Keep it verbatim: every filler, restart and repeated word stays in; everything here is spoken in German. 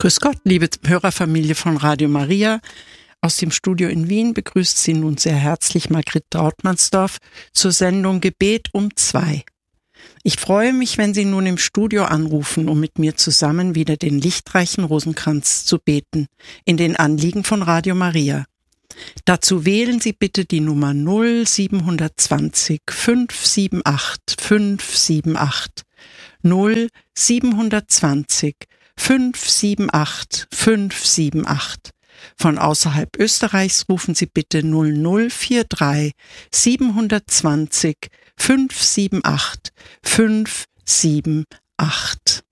Grüß Gott, liebe Hörerfamilie von Radio Maria. Aus dem Studio in Wien begrüßt Sie nun sehr herzlich Margret Trautmannsdorf zur Sendung Gebet um zwei. Ich freue mich, wenn Sie nun im Studio anrufen, um mit mir zusammen wieder den lichtreichen Rosenkranz zu beten, in den Anliegen von Radio Maria. Dazu wählen Sie bitte die Nummer null sieben zwei null fünf sieben acht fünf sieben acht, null sieben zwei null fünf sieben acht fünf sieben acht. Von außerhalb Österreichs rufen Sie bitte null null vier drei sieben zwei null fünf sieben acht fünf sieben acht.